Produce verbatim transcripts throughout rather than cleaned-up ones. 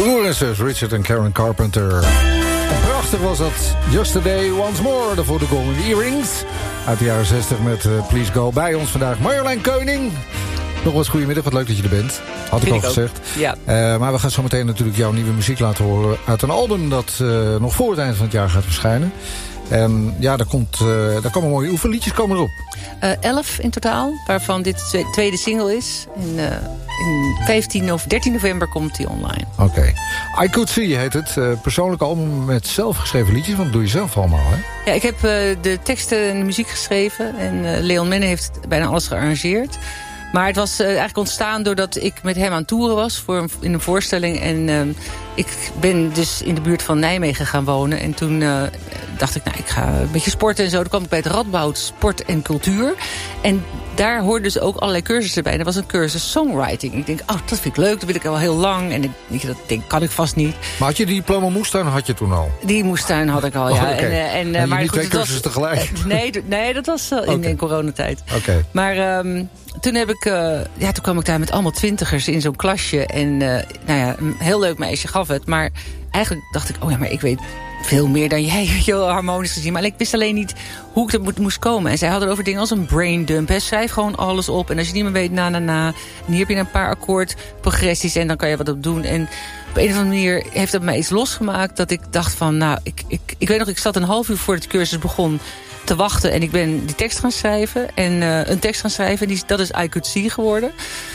Broer en zus Richard en Karen Carpenter. Prachtig was dat. Yesterday Once More, daarvoor de Golden Earrings. Uit de jaren zestig met uh, Please Go. Bij ons vandaag Marjolein Keuning. Nog eens goedemiddag, wat leuk dat je er bent. Had ik Vind al ik gezegd. Ja. Uh, maar we gaan zo meteen natuurlijk jouw nieuwe muziek laten horen. Uit een album dat uh, nog voor het eind van het jaar gaat verschijnen. En ja, daar, komt, uh, daar komen mooie oefenliedjes komen erop. Uh, elf in totaal, waarvan dit de tweede single is. En, uh, in vijftien of dertien november komt die online. Oké. Okay. I Could See heet het. Uh, persoonlijk album met zelfgeschreven liedjes. Want dat doe je zelf allemaal, hè? Ja, ik heb uh, de teksten en de muziek geschreven. En uh, Leon Menne heeft bijna alles gearrangeerd. Maar het was uh, eigenlijk ontstaan doordat ik met hem aan toeren was voor een, in een voorstelling. En uh, ik ben dus in de buurt van Nijmegen gaan wonen. En toen uh, dacht ik, nou, ik ga een beetje sporten en zo. Toen kwam ik bij het Radboud Sport en Cultuur. En daar hoorden dus ook allerlei cursussen bij. En dat was een cursus songwriting. Ik denk, oh, dat vind ik leuk, dat wil ik al heel lang. En ik, dat denk, kan ik vast niet. Maar had je die diploma moestuin, had je toen al? Die moestuin had ik al, ja. Oh, okay. En, uh, en, uh, en maar niet goed, twee cursussen was, tegelijk? Nee, nee, dat was uh, in, okay. in coronatijd. Okay. Maar um, toen heb ik, uh, ja, toen kwam ik daar met allemaal twintigers in zo'n klasje. En uh, nou ja, een heel leuk meisje gaf het. Maar eigenlijk dacht ik, oh ja, maar ik weet veel meer dan jij, heel harmonisch gezien. Maar ik wist alleen niet hoe ik er moest komen. En zij hadden over dingen als een braindump. Hè. Schrijf gewoon alles op. En als je niet meer weet, na, na, na. En hier heb je een paar akkoordprogressies en dan kan je wat op doen. En op een of andere manier heeft dat mij iets losgemaakt. Dat ik dacht van, nou, ik, ik, ik weet nog, ik zat een half uur voor het cursus begon te wachten. En ik ben die tekst gaan schrijven. En uh, een tekst gaan schrijven. En die, dat is I Could See geworden.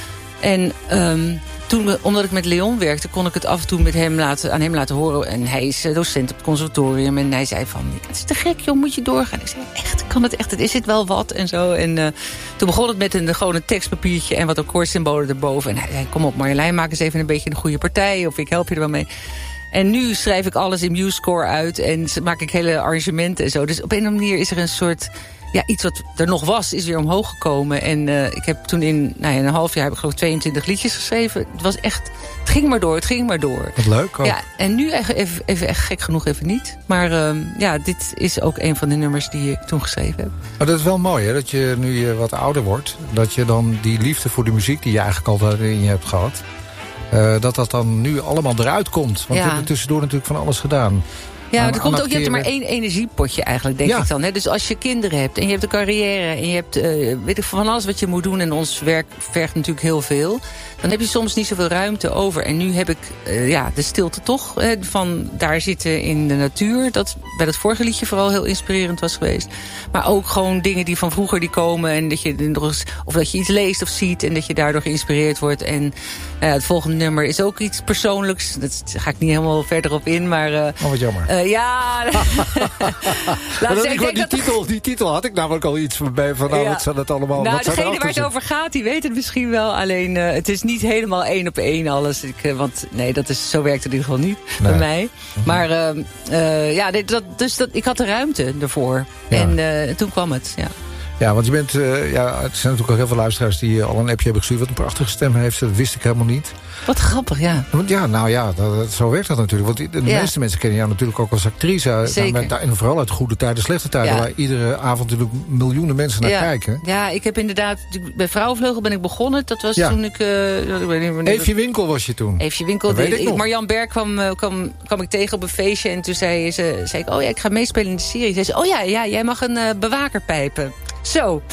En um, toen, omdat ik met Leon werkte, kon ik het af en toe met hem laten, aan hem laten horen. En hij is docent op het conservatorium. En hij zei van, het is te gek joh, moet je doorgaan. Ik zei, echt, kan het echt? Is het wel wat? En zo. En uh, toen begon het met een gewone tekstpapiertje en wat akkoordsymbolen erboven. En hij zei, kom op Marjolein, maak eens even een beetje een goede partij. Of ik help je er wel mee. En nu schrijf ik alles in MuseScore uit. En maak ik hele arrangementen en zo. Dus op een of andere manier is er een soort, ja, iets wat er nog was, is weer omhoog gekomen. En uh, ik heb toen in, nou ja, een half jaar heb ik geloof tweeëntwintig liedjes geschreven. Het was echt, het ging maar door, het ging maar door. Wat leuk ook. Ja, en nu even, even, even echt gek genoeg even niet. Maar uh, ja, dit is ook een van de nummers die ik toen geschreven heb. Maar dat is wel mooi, hè, dat je nu je wat ouder wordt, dat je dan die liefde voor de muziek die je eigenlijk altijd in je hebt gehad, Uh, dat dat dan nu allemaal eruit komt. Want ja. je hebt er tussendoor natuurlijk van alles gedaan. Ja, er komt ook, je hebt er maar één energiepotje eigenlijk, denk ja. ik dan. Hè? Dus als je kinderen hebt en je hebt een carrière en je hebt uh, weet ik, van alles wat je moet doen, en ons werk vergt natuurlijk heel veel, dan heb je soms niet zoveel ruimte over. En nu heb ik uh, ja, de stilte toch, hè, van daar zitten in de natuur. Dat bij dat vorige liedje vooral heel inspirerend was geweest. Maar ook gewoon dingen die van vroeger die komen, en dat je nog eens, of dat je iets leest of ziet en dat je daardoor geïnspireerd wordt. En uh, het volgende nummer is ook iets persoonlijks. Dat ga ik niet helemaal verder op in, maar Uh, oh, wat jammer. Uh, ja, Laat ik, ik die, dat titel, die titel had ik namelijk al iets van bij van nou, ja. wat zou dat allemaal. Nou, wat degene waar het over gaat, die weet het misschien wel. Alleen uh, het is niet helemaal één op één alles. Ik, uh, want nee, dat is, zo werkt het in ieder geval niet nee. bij mij. Mm-hmm. Maar uh, uh, ja, dat, dus dat, ik had de ruimte ervoor. Ja. En uh, toen kwam het, ja. Ja, want je bent, uh, ja, er zijn natuurlijk ook heel veel luisteraars die al een appje hebben gestuurd. Wat een prachtige stem heeft, dat wist ik helemaal niet. Wat grappig, ja. Want ja, nou ja, dat, dat, zo werkt dat natuurlijk. Want de ja. meeste mensen kennen jou natuurlijk ook als actrice. Zeker. Daar, en vooral uit goede tijden, slechte tijden, ja. waar iedere avond natuurlijk miljoenen mensen naar ja. kijken. Ja, ik heb inderdaad, bij Vrouwenvleugel ben ik begonnen. Dat was ja. toen ik Uh, ik weet niet wanneer Eefje Winkel was je toen. Eefje Winkel. Dat weet ik nog. Marjan Berg kwam, kwam, kwam ik tegen op een feestje. En toen zei, ze, zei ik, oh ja, ik ga meespelen in de serie. Zei ze, oh ja, ja jij mag een uh, bewaker pijpen. Zo.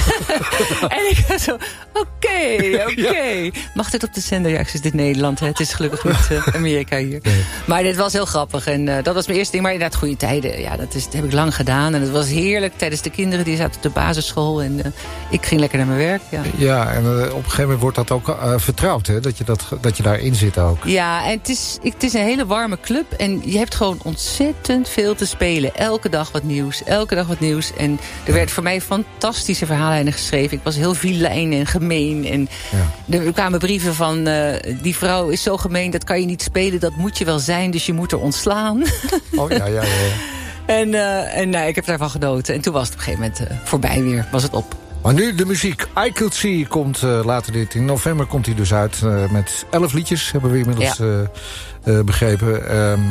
En ik zo, oké, okay, oké. Okay. Ja. Mag dit op de zender? Ja, ik zeg, dit Nederland, hè. Het is gelukkig niet uh, Amerika hier. Nee. Maar dit was heel grappig. En uh, dat was mijn eerste ding. Maar inderdaad, goede tijden. Ja, dat, is, dat heb ik lang gedaan. En het was heerlijk tijdens de kinderen. Die zaten op de basisschool. En uh, ik ging lekker naar mijn werk. Ja, ja en uh, op een gegeven moment wordt dat ook uh, vertrouwd, hè? Dat je, dat, dat je daarin zit ook. Ja, en het is, het is een hele warme club. En je hebt gewoon ontzettend veel te spelen. Elke dag wat nieuws. Elke dag wat nieuws. En er werd voor mij fantastische verhaallijnen geschreven. Ik was heel vilijn en gemeen. En ja. er kwamen brieven van Uh, die vrouw is zo gemeen, dat kan je niet spelen. Dat moet je wel zijn, dus je moet er ontslaan. Oh ja, ja, ja. En, uh, en nou, ik heb daarvan genoten. En toen was het op een gegeven moment uh, voorbij weer. Was het op. Maar nu de muziek. I Could See komt uh, later dit. In november komt hij dus uit uh, met elf liedjes. Hebben we inmiddels ja. uh, uh, begrepen. Um,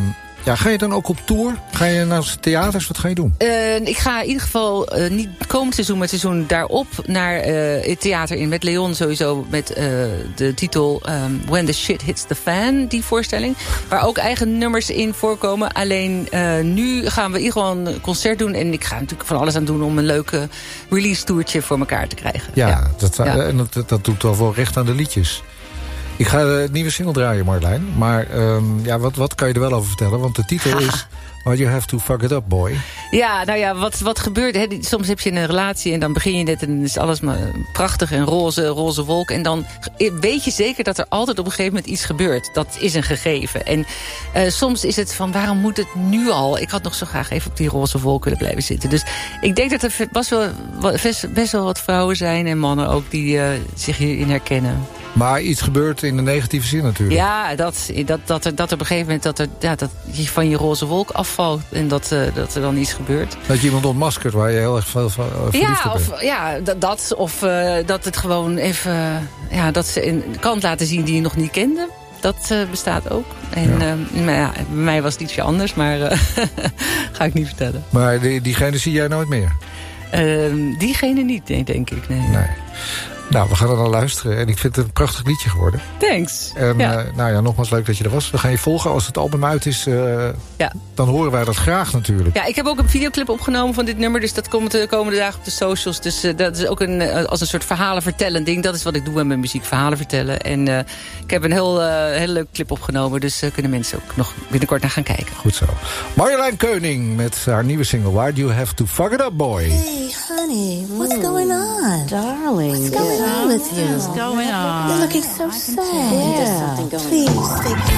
ja, ga je dan ook op tour? Ga je naar theaters? Wat ga je doen? Uh, ik ga in ieder geval uh, niet komend seizoen, maar het seizoen daarop naar uh, het theater in. Met Leon sowieso met uh, de titel um, When the Shit Hits the Fan, die voorstelling. Waar ook eigen nummers in voorkomen. Alleen uh, nu gaan we in ieder geval een concert doen. En ik ga natuurlijk van alles aan doen om een leuke release toertje voor elkaar te krijgen. Ja, ja. Dat, ja. En dat, dat doet wel wel recht aan de liedjes. Ik ga de nieuwe single draaien, Marjolein. Maar um, ja, wat, wat kan je er wel over vertellen? Want de titel is Why You Have To Fuck It Up, Boy. Ja, nou ja, wat, wat gebeurt... Hè, soms heb je een relatie en dan begin je net... en dan is alles maar prachtig en roze, roze wolk. En dan weet je zeker dat er altijd op een gegeven moment iets gebeurt. Dat is een gegeven. En uh, soms is het van, waarom moet het nu al? Ik had nog zo graag even op die roze wolk willen blijven zitten. Dus ik denk dat er best wel, best wel wat vrouwen zijn... en mannen ook die uh, zich hierin herkennen. Maar iets gebeurt in de negatieve zin natuurlijk. Ja, dat, dat, dat, er, dat er op een gegeven moment dat, er, ja, dat je van je roze wolk afvalt... en dat, uh, dat er dan iets gebeurt. Dat je iemand ontmaskert waar je heel erg veel van uh, ja, of, ja, dat, dat of uh, dat het gewoon even... Uh, ja, dat ze een kant laten zien die je nog niet kende. Dat uh, bestaat ook. En ja. Uh, maar ja, bij mij was het ietsje anders, maar uh, ga ik niet vertellen. Maar die, diegene zie jij nooit meer? Uh, diegene niet, denk ik. Nee. nee. Nou, we gaan er dan luisteren. En ik vind het een prachtig liedje geworden. Thanks. En ja. uh, nou ja, nogmaals leuk dat je er was. We gaan je volgen. Als het album uit is, uh, ja. dan horen wij dat graag natuurlijk. Ja, ik heb ook een videoclip opgenomen van dit nummer. Dus dat komt de komende dagen op de socials. Dus uh, dat is ook een, uh, als een soort verhalen vertellen ding. Dat is wat ik doe met mijn muziek, verhalen vertellen. En uh, ik heb een heel, uh, hele leuke clip opgenomen. Dus uh, kunnen mensen ook nog binnenkort naar gaan kijken. Goed zo. Marjolein Keuning met haar nieuwe single Why Do You Have To Fuck It Up, Boy. Hey, honey, what's going on? Darling. What's going on with you? What's going on? You're looking so sad. Yeah. Please, take